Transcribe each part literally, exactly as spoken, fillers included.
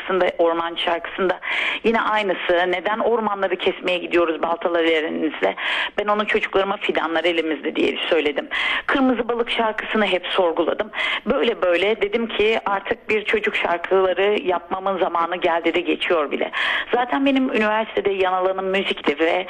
şarkısında, ormancı şarkısında yine aynısı. Neden ormanları kesmeye gidiyoruz baltalar elinizle? Ben onu çocuklarıma fidanlar elimizde diye söyledim. Kırmızı Balık şarkısını hep sorguladım. Böyle böyle dedim ki artık bir çocuk şarkıları yapmamın zamanı geldi de geçiyor bile. Zaten benim üniversitede yan alanım müzikti ve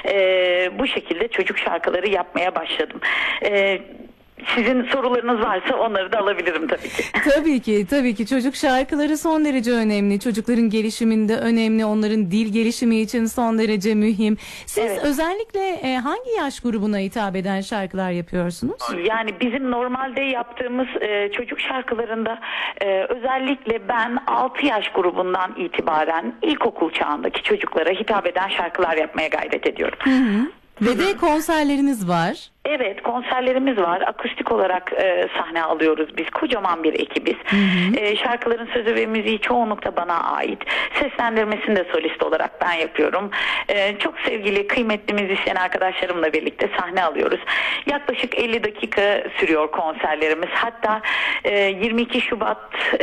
e, bu şekilde çocuk şarkıları yapmaya başladım. E, Sizin sorularınız varsa onları da alabilirim tabii ki. Tabii ki, tabii ki. Çocuk şarkıları son derece önemli. Çocukların gelişiminde önemli. Onların dil gelişimi için son derece mühim. Siz Evet. özellikle e, hangi yaş grubuna hitap eden şarkılar yapıyorsunuz? Yani bizim normalde yaptığımız e, çocuk şarkılarında e, özellikle ben altı yaş grubundan itibaren ilkokul çağındaki çocuklara hitap eden şarkılar yapmaya gayret ediyorum. Hı hı. Ve de konserleriniz var. Evet, konserlerimiz var. Akustik olarak e, sahne alıyoruz biz. Kocaman bir ekibiz. Hı hı. E, şarkıların sözü ve müziği çoğunlukla bana ait. Seslendirmesini de solist olarak ben yapıyorum. E, çok sevgili, kıymetli müzisyen arkadaşlarımla birlikte sahne alıyoruz. Yaklaşık elli dakika sürüyor konserlerimiz. Hatta e, yirmi iki Şubat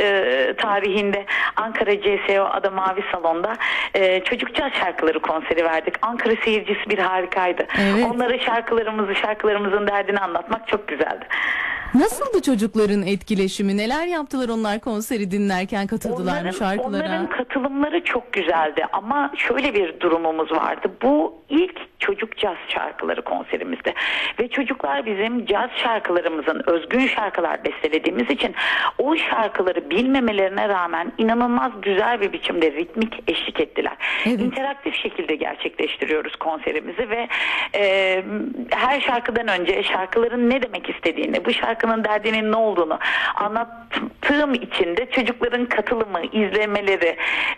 e, tarihinde Ankara C S O Ada Mavi Salon'da e, çocukça şarkıları konseri verdik. Ankara seyircisi bir harikaydı. Evet. Onlara şarkılarımızı, şarkılarımızın derdini anlatmak çok güzeldi. Nasıldı çocukların etkileşimi? Neler yaptılar onlar konseri dinlerken? Katıldılar mı şarkılara? Onların katılımları çok güzeldi ama şöyle bir durumumuz vardı. Bu ilk çocuk caz şarkıları konserimizde ve çocuklar bizim caz şarkılarımızın özgün şarkılar bestelediğimiz için o şarkıları bilmemelerine rağmen inanılmaz güzel bir biçimde ritmik eşlik ettiler. Evet. İnteraktif şekilde gerçekleştiriyoruz konserimizi ve e, her şarkıdan önce şarkıların ne demek istediğini, bu şarkının derdinin ne olduğunu anlattığım için de çocukların katılımı, izlemeleri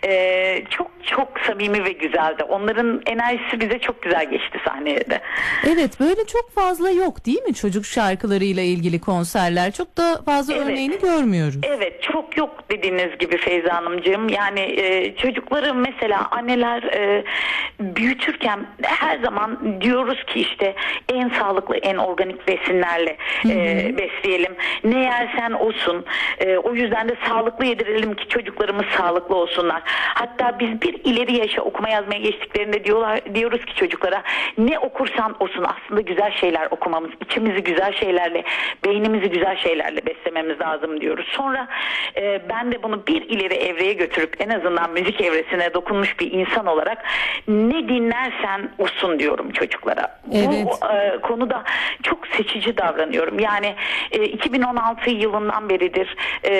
e, çok çok samimi ve güzeldi. Onların enerjisi bize çok güzel geçti sahneye de. Evet, böyle çok fazla yok değil mi çocuk şarkılarıyla ilgili konserler? Çok da fazla Evet. örneğini görmüyoruz. Evet, çok yok dediğiniz gibi Feyza Hanımcığım. Yani e, çocukları mesela anneler e, büyütürken her zaman diyoruz ki işte en sağlıklı, en organik besinlerle e, besleyelim. Ne yersen olsun. E, o yüzden de sağlıklı yedirelim ki çocuklarımız sağlıklı olsunlar. Hatta biz bir ileri yaşa okuma yazmaya geçtiklerinde diyorlar diyoruz ki çocuklara ne okursan olsun aslında güzel şeyler okumamız, içimizi güzel şeylerle, beynimizi güzel şeylerle beslememiz lazım diyoruz. Sonra e, ben de bunu bir ileri evreye götürüp en azından müzik evresine dokunmuş bir insan olarak ne dinlersen olsun diyorum çocuklara. Evet. Bu e, konuda çok seçici davranıyorum. Yani e, iki bin on altı yılından beridir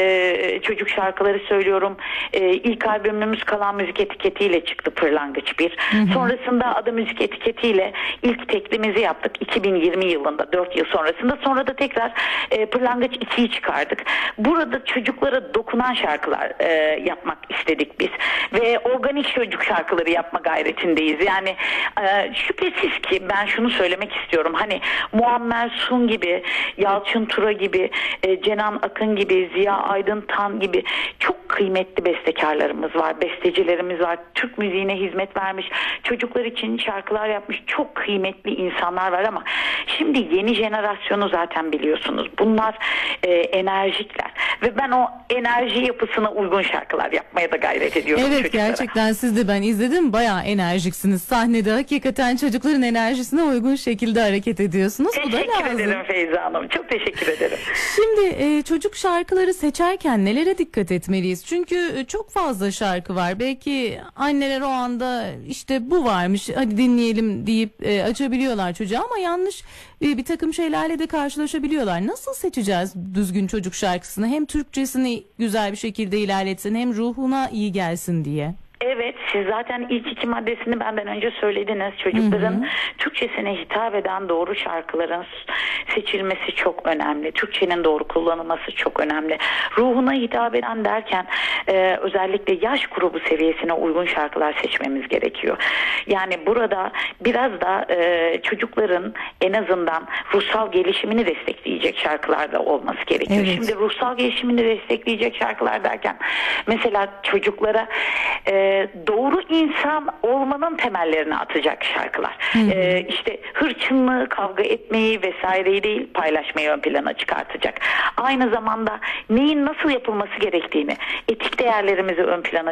e, çocuk şarkıları söylüyorum. E, ilk albümümüz Kalan Müzik etiketiyle çıktı, Pırlangıç bir. Hı hı. Sonrasında Ada Müzik etiketiyle ilk teklimizi yaptık iki bin yirmi yılında, dört yıl sonrasında. Sonra da tekrar e, Pırlangıç ikiyi çıkardık. Burada çocuklara dokunan şarkılar e, yapmak istedik biz. Ve organik çocuk şarkıları yapma gayretindeyiz. Yani e, şüphesiz ki ben şunu söylemek istiyorum. Hani Muammer Sun gibi, Yalçın Tura gibi, e, Cenan Akın gibi, Ziya Aydın Tan gibi çok kıymetli bestekarlarımız var, bestecilerimiz var. Türk müziğine hizmet vermiş, çocuklar için şarkılar yapmış çok kıymetli insanlar var ama şimdi yeni jenerasyonu zaten biliyorsunuz. Bunlar e, enerjikler ve ben o enerji yapısına uygun şarkılar yapmaya da gayret ediyorum. Evet, çocuklara. gerçekten siz de ben izledim, bayağı enerjiksiniz. Sahnede hakikaten çocukların enerjisine uygun şekilde hareket ediyorsunuz. Bu da Teşekkür lazım. ederim Feyza Hanım. Çok teşekkür ederim. Şimdi e, çocuk şarkıları seçerken nelere dikkat etmeliyiz? Çünkü e, çok fazla şarkı var. Belki anneler o anda işte bu varmış hadi dinleyelim deyip e, açabiliyorlar çocuğa ama yanlış e, bir takım şeylerle de karşılaşabiliyorlar. Nasıl seçeceğiz düzgün çocuk şarkısını? Hem Türkçesini güzel bir şekilde ilerletsin hem ruhuna iyi gelsin diye. Evet, siz zaten ilk iki maddesini benden önce söylediniz. Çocukların hı hı. Türkçesine hitap eden doğru şarkıların seçilmesi çok önemli. Türkçenin doğru kullanılması çok önemli. Ruhuna hitap eden derken e, özellikle yaş grubu seviyesine uygun şarkılar seçmemiz gerekiyor. Yani burada biraz da e, çocukların en azından ruhsal gelişimini destekleyecek şarkılar da olması gerekiyor. Evet. Şimdi ruhsal gelişimini destekleyecek şarkılar derken mesela çocuklara e, doğru insan olmanın temellerini atacak şarkılar. Ee, işte hırçınlığı, kavga etmeyi vesaireyi değil paylaşmayı ön plana çıkartacak. Aynı zamanda neyin nasıl yapılması gerektiğini, etik değerlerimizi ön plana